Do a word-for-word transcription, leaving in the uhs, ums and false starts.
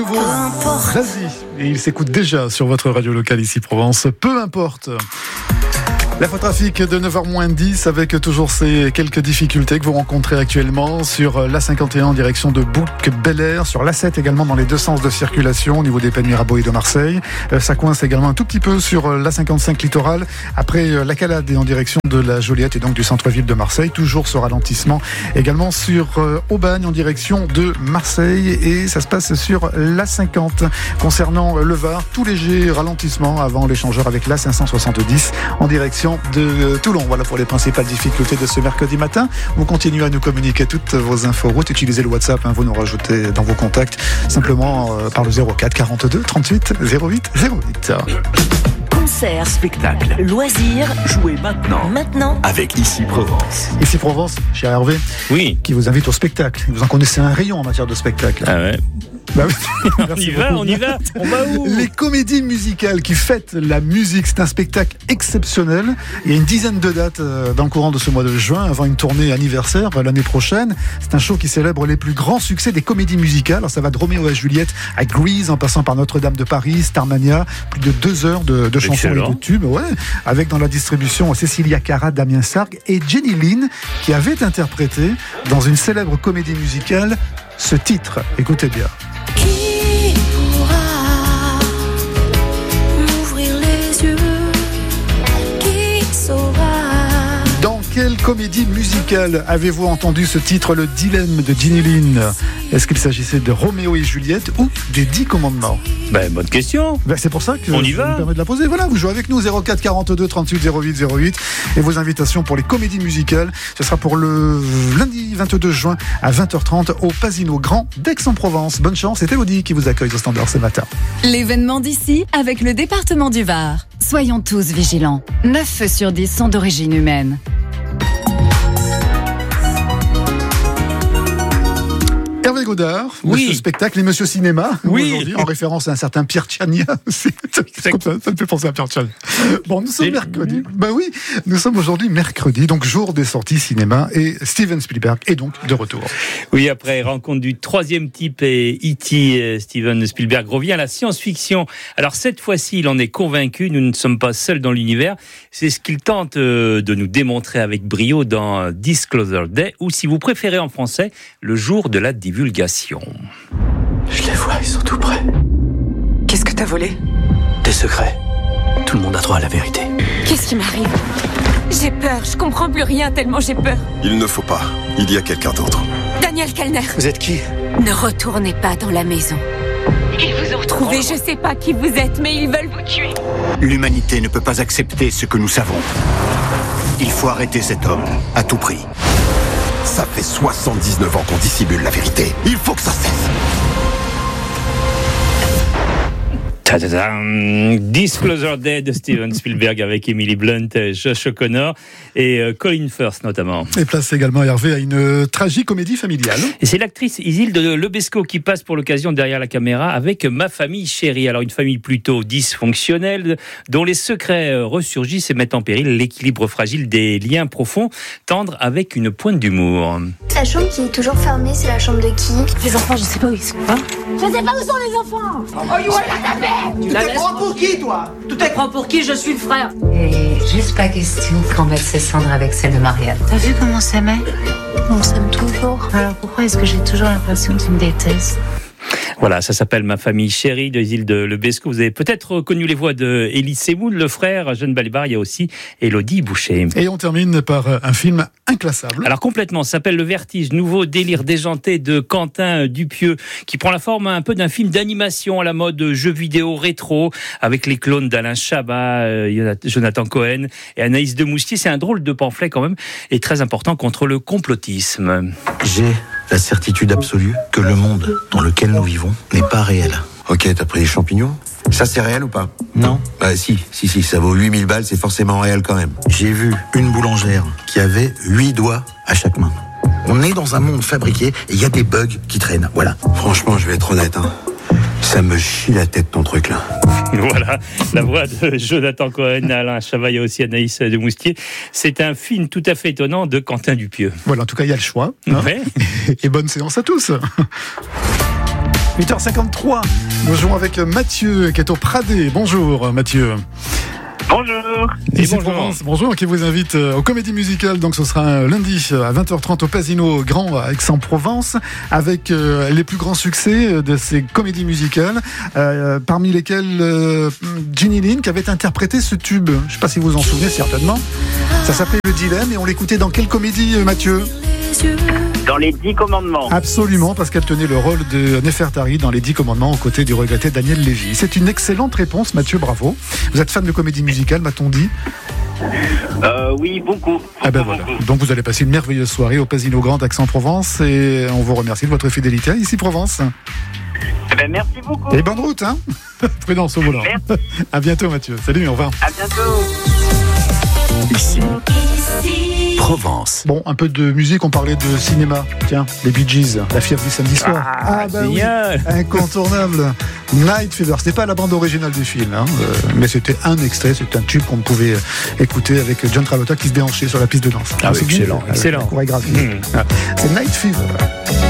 Vas-y. Et il s'écoute déjà sur votre radio locale ici Provence. Peu importe. L'infotrafic de neuf heures moins dix avec toujours ces quelques difficultés que vous rencontrez actuellement sur l'A cinquante et un en direction de Bouc-Bel-Air, sur l'A sept également dans les deux sens de circulation au niveau des Pennes Mirabeau et de Marseille. Ça coince également un tout petit peu sur l'A cinquante-cinq littoral après la Calade et en direction de la Joliette et donc du centre-ville de Marseille. Toujours ce ralentissement également sur Aubagne en direction de Marseille et ça se passe sur l'A cinquante. Concernant le Var, tout léger ralentissement avant l'échangeur avec l'A cinq cent soixante-dix en direction de Toulon. Voilà pour les principales difficultés de ce mercredi matin. Vous continuez à nous communiquer toutes vos infos routes. Utilisez le WhatsApp, hein, vous nous rajoutez dans vos contacts simplement euh, par le zéro quatre quarante-deux trente-huit zéro huit zéro huit. Concert, spectacle, loisirs, jouez maintenant. Maintenant avec Ici Provence. Ici Provence, cher Hervé. Oui. Qui vous invite au spectacle. Vous en connaissez un rayon en matière de spectacle. Ah ouais. Bah oui. on y va, on y va, on va où? Les comédies musicales qui fêtent la musique, c'est un spectacle exceptionnel. Il y a une dizaine de dates dans le courant de ce mois de juin, avant une tournée anniversaire l'année prochaine. C'est un show qui célèbre les plus grands succès des comédies musicales. Alors ça va de Roméo et Juliette à Grease, en passant par Notre-Dame de Paris, Starmania, plus de deux heures de, de chansons et de tubes, ouais, avec dans la distribution Cécilia Cara, Damien Sargue et Jenny Lynn, qui avait interprété dans une célèbre comédie musicale ce titre. Écoutez bien. Qui pourra m'ouvrir les yeux? Qui saura? Dans quelle comédie musicale avez-vous entendu ce titre, Le Dilemme de Jenny Lynn? Est-ce qu'il s'agissait de Roméo et Juliette ou des Dix Commandements? Ben, bonne question. Ben, c'est pour ça que on y je va. me permets de la poser. Voilà, vous jouez avec nous zéro quatre quarante-deux trente-huit zéro huit zéro huit et vos invitations pour les comédies musicales. Ce sera pour le lundi vingt-deux juin à vingt heures trente au Pasino Grand d'Aix-en-Provence. Bonne chance, c'est Elodie qui vous accueille au standard ce matin. L'événement d'ici avec le département du Var. Soyons tous vigilants. neuf feux sur dix sont d'origine humaine. Hervé Godard, oui. Monsieur Spectacle et Monsieur Cinéma, oui. aujourd'hui, en référence à un certain Pierre Tchania. ça, ça me fait penser à Pierre Tchania. Bon, nous sommes mercredi. Ben oui, nous sommes aujourd'hui mercredi, donc jour des sorties cinéma, et Steven Spielberg est donc de retour. Oui, après rencontre du troisième type et E T, Steven Spielberg revient à la science-fiction. Alors cette fois-ci, il en est convaincu, nous ne sommes pas seuls dans l'univers. C'est ce qu'il tente de nous démontrer avec brio dans Disclosure Day, ou si vous préférez en français, le jour de la divulgation. Je les vois, ils sont tout près. Qu'est-ce que t'as volé? Des secrets. Tout le monde a droit à la vérité. Qu'est-ce qui m'arrive? J'ai peur, je comprends plus rien tellement j'ai peur. Il ne faut pas, il y a quelqu'un d'autre. Daniel Kellner. Vous êtes qui? Ne retournez pas dans la maison. Ils vous ont trouvé, je sais pas qui vous êtes, mais ils veulent vous tuer. L'humanité ne peut pas accepter ce que nous savons. Il faut arrêter cet homme, à tout prix. Ça fait soixante-dix-neuf ans qu'on dissimule la vérité. Il faut que ça cesse. Disclosure Day de Steven Spielberg avec Emily Blunt, Josh O'Connor et Colin Firth notamment. Et place également Hervé à une tragicomédie familiale. Et c'est l'actrice Isilde Lebesco qui passe pour l'occasion derrière la caméra avec Ma famille chérie. Alors une famille plutôt dysfonctionnelle dont les secrets ressurgissent et mettent en péril l'équilibre fragile des liens profonds, tendres avec une pointe d'humour. La chambre qui est toujours fermée, c'est la chambre de qui? Les enfants, je sais pas où ils sont. Hein? Je sais pas où sont les enfants. Oh, you la taper. Tu te prends pour qui, toi? Tu te prends pour qui? Je suis le frère. Et juste pas question qu'on mette ses cendres avec celle de Marianne. T'as vu comment on s'aimait? On s'aime toujours. Alors pourquoi est-ce que j'ai toujours l'impression que tu me détestes? Voilà, ça s'appelle Ma famille chérie de Isilde Lebesco. Vous avez peut-être reconnu les voix de Élie Semoun, le frère, Jeanne Balibar. Il y a aussi Élodie Boucher. Et on termine par un film inclassable. Alors complètement, ça s'appelle Le Vertige, nouveau délire déjanté de Quentin Dupieux, qui prend la forme un peu d'un film d'animation à la mode jeu vidéo rétro, avec les clones d'Alain Chabat, euh, Jonathan Cohen et Anaïs Demoustier. C'est un drôle de pamphlet quand même, et très important contre le complotisme. J'ai la certitude absolue que le monde dans lequel nous vivons n'est pas réel. Ok, t'as pris des champignons? Ça, c'est réel ou pas? Non. Bah si, si, si, ça vaut huit mille balles, c'est forcément réel quand même. J'ai vu une boulangère qui avait huit doigts à chaque main. On est dans un monde fabriqué et il y a des bugs qui traînent, voilà. Franchement, je vais être honnête, hein. Ça me chie la tête ton truc là. Voilà, la voix de Jonathan Cohen, Alain Chabat et aussi Anaïs Demoustier. C'est un film tout à fait étonnant de Quentin Dupieux. Voilà, en tout cas, il y a le choix. Hein. Ouais. Et bonne séance à tous. huit heures cinquante-trois, nous jouons avec Mathieu qui est au Pradé. Bonjour Mathieu. Bonjour. Et bonjour. Provence, bonjour, qui vous invite aux Comédies Musicales. Donc ce sera lundi à vingt heures trente au Casino Grand à Aix-en-Provence, avec euh, les plus grands succès de ces comédies musicales, euh, parmi lesquelles euh, Ginny Lind qui avait interprété ce tube. Je ne sais pas si vous vous en souvenez, certainement. Ça s'appelait Le Dilemme, et on l'écoutait dans quelle comédie, Mathieu ? Dans les Dix Commandements. Absolument, parce qu'elle tenait le rôle de Nefertari dans les Dix Commandements aux côtés du regretté Daniel Lévy. C'est une excellente réponse, Mathieu, bravo. Vous êtes fan de comédie musicale, m'a-t-on dit ? Euh, oui, beaucoup. Ah ben voilà. Donc vous allez passer une merveilleuse soirée au Casino Grand d'Aix-en-Provence, et on vous remercie de votre fidélité ici Provence. Eh ben, merci beaucoup. Et bonne route, hein. Prudence au volant. Merci. À bientôt, Mathieu. Salut, au revoir. À bientôt. Ici, Provence. Bon, un peu de musique, on parlait de cinéma. Tiens, les Bee Gees, la fièvre du samedi soir. Ah, bah génial. Oui, incontournable. Night Fever, c'était pas la bande originale du film, hein, euh, mais c'était un extrait, c'était un tube qu'on pouvait écouter avec John Travolta qui se déhanchait sur la piste de danse. Ah oui, excellent, excellent. Mmh. C'est Night Fever.